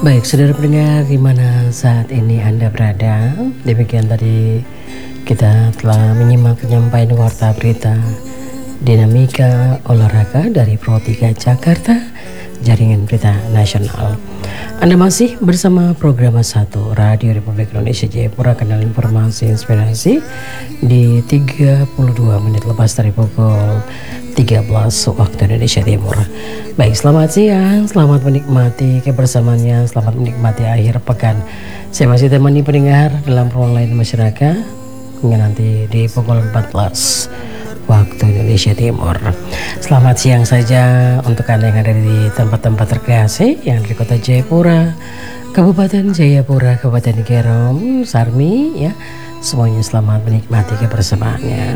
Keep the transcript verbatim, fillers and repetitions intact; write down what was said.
Baik, saudara pendengar di mana saat ini Anda berada, demikian tadi kita telah menyimak penyampaian warta berita dinamika olahraga dari Pro tiga Jakarta, Jaringan Berita Nasional. Anda masih bersama program satu Radio Republik Indonesia Jayapura, kanal informasi inspirasi di tiga puluh dua menit lepas dari pukul tiga belas waktu Indonesia Timur. Baik, selamat siang, selamat menikmati kebersamaannya, selamat menikmati akhir pekan. Saya masih temani pendengar dalam ruang lain masyarakat hingga nanti di pukul empat belas waktu Indonesia Timur. Selamat siang saja untuk Anda yang ada di tempat-tempat terkasih yang di Kota Jayapura, Kabupaten Jayapura, Kabupaten Kerom, Sarmi ya. Semuanya selamat menikmati kebersamaannya.